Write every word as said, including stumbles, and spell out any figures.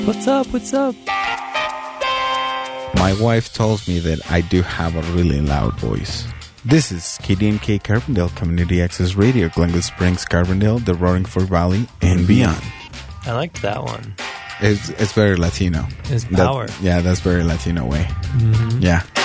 What's up? What's up? My wife tells me that I do have a really loud voice. This is K D M K Carbondale Community Access Radio, Glenwood Springs, Carbondale, the Roaring Fork Valley, and beyond. I liked that one. It's it's very Latino. It's power. That, yeah, that's very Latino way. Mm-hmm. Yeah.